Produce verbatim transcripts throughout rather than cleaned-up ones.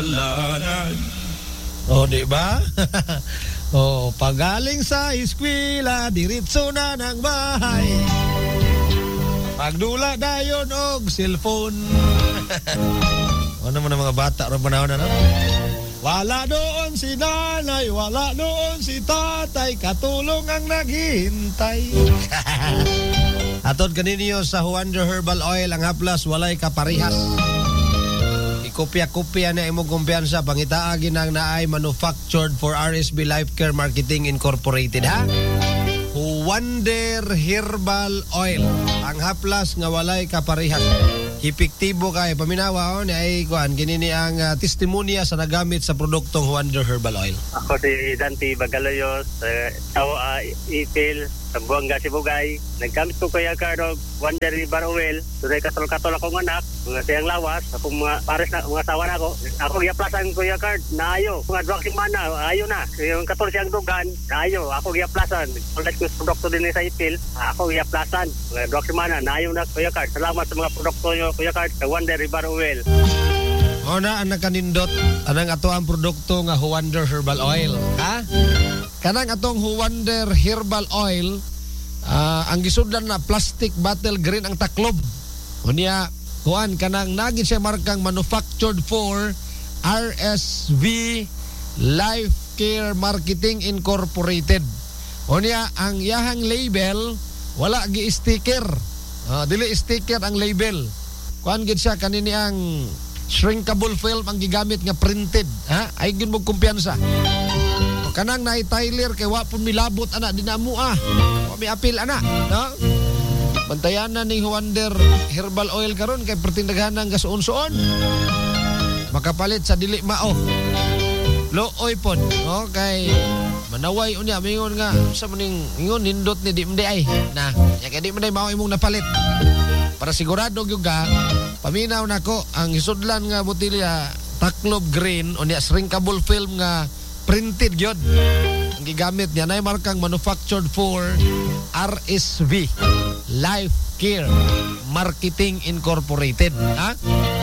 Oh, di ba? Oh, pagaling sa eskwela, diretso na ng bahay. Pagdula dayon og cellphone. Ano man ang mga bata ron panahon na, no? Wala doon si nanay, wala doon si tatay, katulong ang naghihintay. Atod kaninyo sa Wonder Herbal Oil, ang haplas walay kaparihas. Kopya-kopya na imong kumpiyansa, pangitaagi nang naay manufactured for R S B Life Care Marketing Incorporated, ha? Wonder Herbal Oil, ang haplas nga walay kaparihas. Epektibo kay paminawa, oh, ni ay kuan kinini ang uh, testimonya sa nagamit sa produktong Wonder Herbal Oil. Ako si Dante Bagaloyos, uh, tao uh, Ipil, sa Buanga, Sibugay. Nagkamit ko kaya karog Wonder Herbal Oil. Tunay katol-katol akong anak, mga siyang lawas, akong mga pares na, mga sawa na ako. Ako giaplasan ko yung card, naayo. Mga drugs yung mana, ayo na. Yung katol siyang dugan, naayo. Ako giaplasan. Ulit ko sa produkto din sa Ipil, ako giaplasan. Mga drugs yung mana, naayo na ko yung card. Salamat sa mga produkto nyo, Kuya Card, sa Wonder Herbal Oil. O na, ang nakanindot, anang ato ang produkto nga Wonder Herbal Oil. Ha? Kanang atong Wonder Herbal Oil, uh, ang gisudlan na plastic bottle green ang taklob. O niya, kuan, kanang nagin siya markang manufactured for R S V Life Care Marketing Incorporated. O niya, ang yahang label, wala gi-sticker. Uh, dili sticker ang label. Kuan gid siya kanini ang shrinkable film ang gigamit nga printed, ha? Ay gyud mo kumpiyansa. O kanang naay Tyler kay wa pun milabot ana dinamo ah. Wa mi apil ana, no? Bantayan na ni Wonder Herbal Oil karon kay pertindaghan ng gasuon-suon. Makapalit sa dili mao. Looy pon, no? Kay manaway unya mingon nga sa maning ingon nindot ni di mday ay. Na, ya kay di mday mao imong napalit. Para sigurado gyud ka, paminaw nako ang isudlan nga botilya taklob green o niya shrinkable film nga printed gyud. Ang gigamit niya na markang manufactured for R S V Life Care Marketing Incorporated, ha?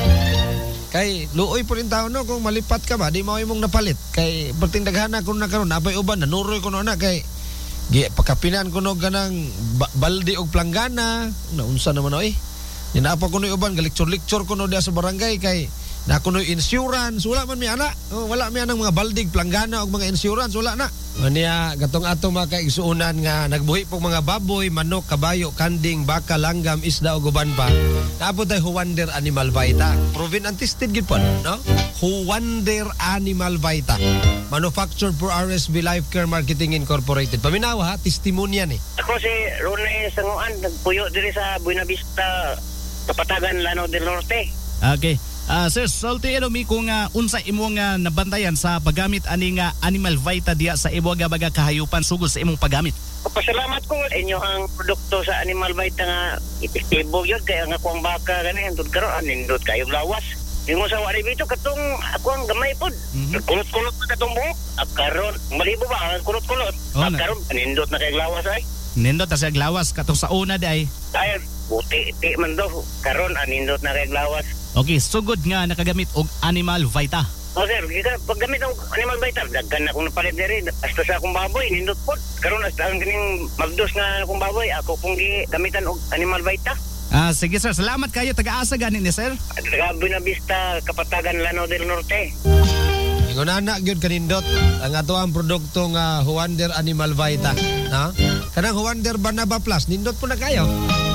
Kay luoy po rin tao no kung malipat ka ba di mao imong napalit kay pertindaghan na kun na karon napay uban nanuroy kuno na kay gi pakapinan kuno ganang ba- balde og planggana naunsa naman oy. Ninapa kuno uban galiktur-liktur kuno dia sa barangay kay na kuno insurance wala man mi ana. Oh, wala mi anang mga baldig planggana og mga insurance wala na. Maniya gatong ato mga kaigsuunan nga nagbuhi pog mga baboy, manok, kabayo, kanding, baka, langgam, isda ug uban pa. Naabot ay Wonder Animal Vita. Proven and tested gid po, no? Wonder Animal Vita. Manufactured for R S B Life Care Marketing Incorporated. Paminawa ha, testimonya ni. Ako si Ronnie Sanguan, nagpuyo diri sa Buena Vista, Kapatagan, Lanao del Norte. Okay. Uh, sir, salty ilo mi kung uh, unsa imong uh, nabantayan sa paggamit ani nga Animal Vita diya sa imo gabaga kahayupan sugod sa imong paggamit. Pasalamat ko inyo ang produkto sa Animal Vita nga epektibo yun kaya nga kuang baka gani andud karon anindot kayo lawas. Yung sa wali bito katong ako ang gamay pod. Mm-hmm. Kulot-kulot pa katong buhok. At karon malibo ba ang kulot-kulot? Oh, at karon anindot na kay lawas ay. Nindot ta sa glawas katong sa una day. Ay buti ti man do karon anindot na kay lawas. Okay, sugod nga nakagamit og Animal Vita. O sir, kita paggamit ng Animal Vita, daggan na akong napalit na rin. Hasta sa akong baboy, nindot po. Karoon hasta ang ganing magdos nga akong baboy, ako pong gamitan og Animal Vita. Ah, sige sir, salamat kayo. Taga-asa ganin ni sir. Taga Buena Vista, Kapatagan, Lanao del Norte. Ingonana gyud kanindot ang ato ang produkto nga Wonder Animal Vita, no? Kanang Wonder Banaba Plus, nindot po na kayo.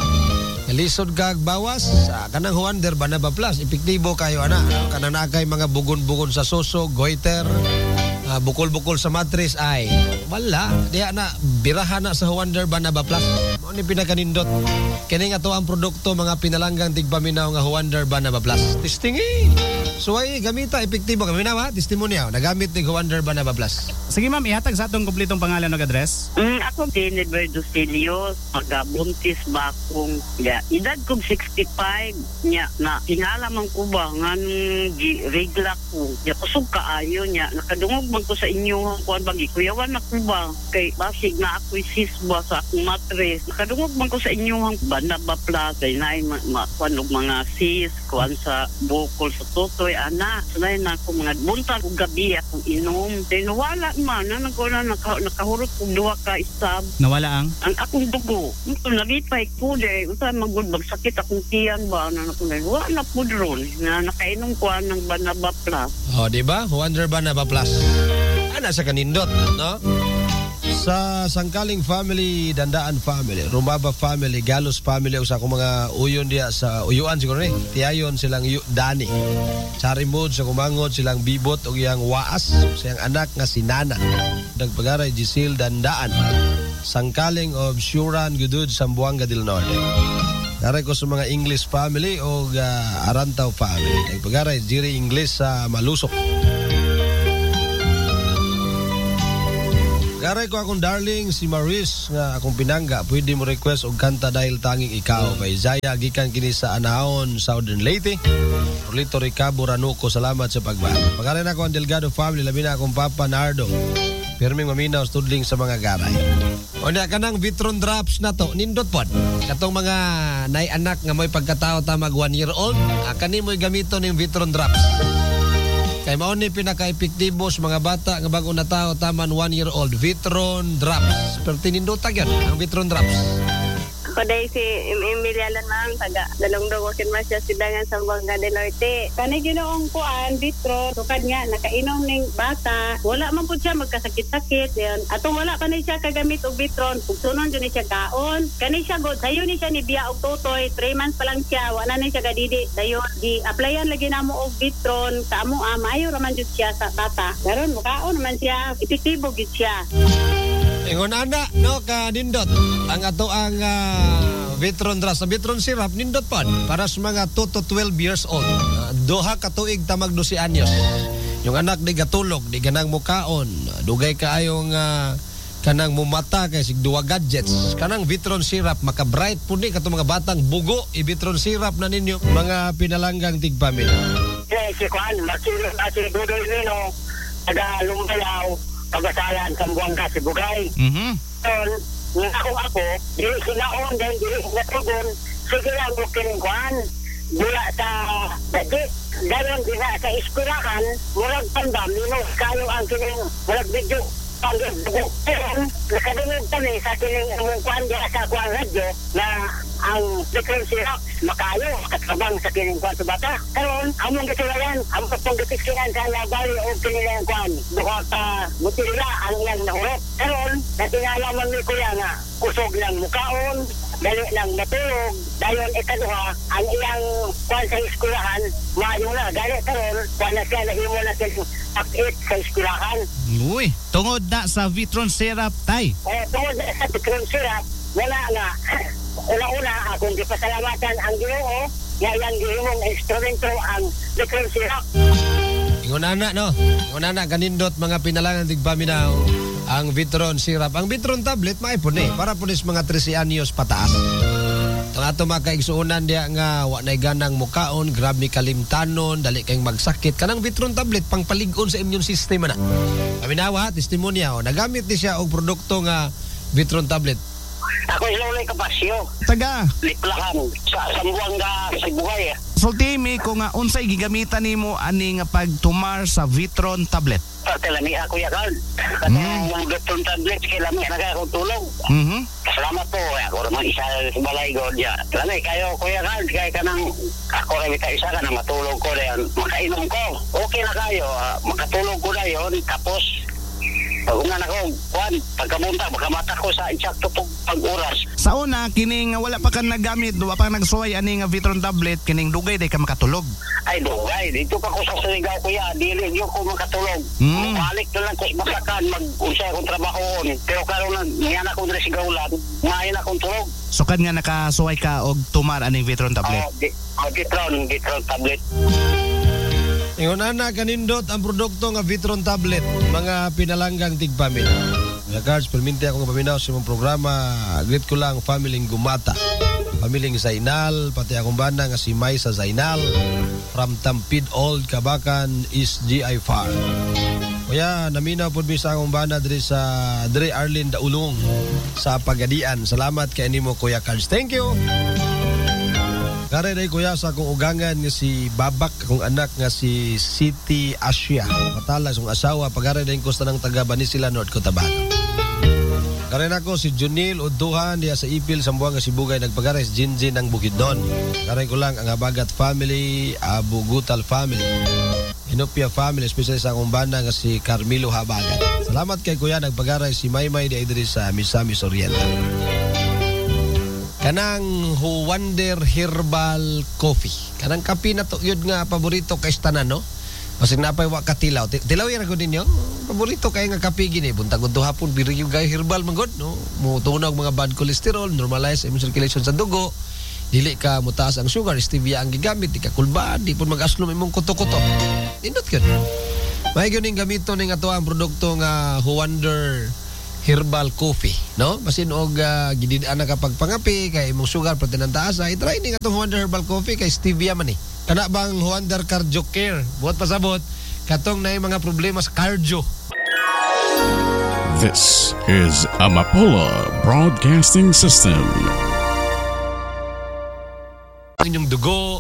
Lisod kag bawas sa kanang Wonder Banaba Plus epektibo kayo ana kanang nakay mga bugon-bugon sa suso, goiter, uh, bukol-bukol sa mattress ay wala diha na birahan na sa Wonder Banaba Plus mo ni pinakanindot kini nga to ang produkto mga pinalanggang tigpaminaw nga Wonder Banaba Plus testingi suway gamita epektibo kami na ha testimonya nagamit ni Wonder Banaba Plus. Sige ma'am ihatag sa atong kumpletong pangalan ug address. Mm, ako din Edwardo Celios magabuntis ba akong ya edad kong sixty-five nya na tingala man ko ba nga gi regla ko ya kusog kaayo nya nakadungog man ko sa inyo kuan bagi kuyawan na ko ba kay basig na ako sisba sa akong mattress nakadungog man ko sa inyo Banaba Plus kay nay ma, ma kuan og mga sis kuan sa bukol sa toto tutoy ana. Sunay na ako mga buntag ug gabi akong inom. Then wala man na naguna naka, nakahurot og duha ka isab. Nawala ang? Ang akong dugo. Ito nalipay ko de. Unsa magud magsakit akong tiyan ba na ako na wala pud ron na nakainom ko ng Banaba Plus. Oh, di ba? Wonder Banaba Plus. Ana sa kanindot, no? Sa Sangkaling family, Dandaan family, Rumaba family, Galos family, usa ko mga uyon diya sa uyuan siguro ni. Tiayon silang yu, Dani. Charimod sa kumangod silang Bibot og iyang Waas, siyang anak nga si Nana. Dagpagaray Giselle Dandaan. Sangkaling of Shuran Gudud Sambuanga del Norte. Daray ko sa mga English family o uh, Arantaw family. Dagpagaray Jiri English sa Malusok. Garay ko akong darling si Maris nga akong pinangga. Pwede mo request og kanta dahil tanging ikaw. Kay Zaya gikan kini sa Anaon, Southern Leyte. Rolito Ricabo Ranuco, salamat sa pagbahagi. Pagaray na ko ang Delgado family, labi na akong Papa Nardo. Pirming maminaw studling sa mga garay. O na kanang Vitron drops na to, nindot pod. Katong mga nay anak nga may pagkatao ta mag one year old, ah, kani mo'y gamito ning Vitron drops. Kay mao ni pinaka-epektibo sa mga bata nga bago na tao taman one year old, Vitron drops. Pero tinindotag yan ang Vitron drops. Koday si Emilialan man taga dalong-dong wakin man siya sidangan sa Banga del Norte. Kani ginoong kuan Vitro tukad nga nakainom ning bata, wala man pud siya magkasakit-sakit. Yan atong wala pa ni siya kagamit og Vitron, ug sunon jud ni siya kaon. Kani siya god sayo ni siya ni biya og tutoy, three months pa lang siya, wala na siya gadidi. Dayon di applyan lagi namo og Vitron sa amo ah, maayo ra man jud siya sa bata. Karon mukaon man siya, epektibo gid siya. Ingon ana no ka nindot ang ato ang uh, Vitron drops sa Vitron syrup nindot pod para sa mga two to twelve years old. Uh, duha ka tuig ta mag twelve anyos. Yung anak di gatulog, di ganang mukaon, dugay kaayong uh, kanang mumata kay sig duwa gadgets. Kanang Vitron syrup maka bright pud ni kato mga batang bugo i Vitron syrup na ninyo mga pinalanggang tigpamilya. Eh, si Juan, makilo na si Dudoy Nino, taga Lumbayaw, pagasalan sa Buanga, si Bugay. Mhm. So, ako ako, dili sinaon, dahil dili sinatugon, sige lang mo kinikuan, mula sa dati, gayon din sa iskulahan, mulag pandam, nino, kayo ang kining, mulag video, panggil, pero, nakadungog kami sa kining among kuan diya sa kuan radyo, na ang Vitron syrup makayo katabang sa kining kuan sa bata. Karon among gitulayan, among pong gitiskinan sa labay o kinilang kuan. Duha ta mutilya ang iyang nahurot. Karon natingalaman ni kuya nga kusog lang mukaon, dali lang matulog. Dayon ikaduha ang iyang kuan sa eskwelahan, maayo na dali karon kuan na siya nahimo na siya up-it sa eskwelahan. Uy, tungod na sa Vitron syrup tay. Eh tungod sa Vitron syrup wala nga. Una-una, akong gipasalamatan ang Ginoo nga iyang gihimong instrumento ang Vitron syrup. Ingon ana no. Ingon ana kanindot mga pinalangan tigpaminaw ang Vitron syrup. Ang Vitron tablet maay pud ni para pud sa mga thirteen anyos pataas. Ang ato mga kaigsuunan diya nga wa nay ganang mukaon, grab ni kalimtanon, dali kayong magsakit. Kanang Vitron tablet pang palig-on sa immune system na. Paminawa, testimonya o nagamit ni siya og produkto nga Vitron tablet. Ako ilulay kapasyo. Taga Liplahan sa Sambuanga, Sibugay. sultimi ko nga unsay gigamitan nimo ani nga pagtumar sa Vitron tablet. Pagkalami ako yakan. Katong yung Vitron tablet, kilami na akong tulong. Mhm. Salamat po. Ako naman isa sa balay ko dyan. Lami kayo kuya kan, kaya ka nang ako rin ita isa ka na matulog ko na yan. Makainom ko. Okay na kayo. Uh, makatulog ko na yun. Tapos pag unan ako, kuhan, pagkamunta, makamata ko sa insakto pag-oras. Sa una kining wala pa ka nagamit, wa pa nagsuway ani nga Vitron tablet, kining dugay day ka makatulog. Ay, dugay. Dito pa ko sa Surigao, kuya. Dili yun ko makatulog. Mm. Balik na lang ko sa Basakan, mag-unsay akong trabahoon. Pero karoon lang, ngayon ako na si Gaulan, ngayon akong tulog. Sukad nga nakasuway ka og tumar ani Vitron tablet. Oh, di, oh, Vitron, Vitron tablet. Ingon ana kanindot ang produkto nga Vitron tablet, mga pinalanggang tigpaminaw. Mga guards, perminti ako nga paminaw sa imong programa. Greet ko lang pamilyeng Gumata, pamilyeng Zainal, pati akong banda nga si May sa Zainal, from Tampid Old, Kabakan, East G I Farm. Kaya naminaw po mi sa akong banda diri sa Dre Arlene Daulong sa Pagadian. Salamat kay nimo Kuya Cards. Thank you. Kare day kuya sa akong ugangan nga si Babak, akong anak nga si City Asia. Matalas ang asawa pagare day ko sa nang taga Banisila, North Cotabato. Kare nako si Junil Uduhan diya sa Ipil Sambuanga Sibugay nagpagares Jinjin ng Bukidnon. Kare ko lang ang Abagat family, Abu Gutal family, Inopia family, especially sa akong banda nga si Carmelo Habagat. Salamat kay kuya nagpagares si Maymay di Idris sa Misamis Oriental. Kanang Wonder Herbal Coffee. Kanang kape na to yun nga paborito kay tanan no. Kasi napay wa ka tilaw. Tilaw yan ako ninyo. Paborito kay nga kape gini. Buntag unto hapon biriyo gay herbal man god no. Mutunog mga bad cholesterol, normalize imong circulation sa dugo. Dili ka mutaas ang sugar, stevia ang gigamit, di ka kulbaan, di pun mag-aslom imong kuto-kuto. Indot gyud. May gyud ning gamito ning ato ang produkto nga Wonder Herbal Coffee, no? Basin og uh, gididaan na kapag pangapi kay imong sugar protein ang taas, ay try ning atong Wonder Herbal Coffee kay stevia man ni. Kana bang Wonder Cardio Care? Buhat pasabot katong na mga problema sa cardio. This is Amapola Broadcasting System. Inyong dugo,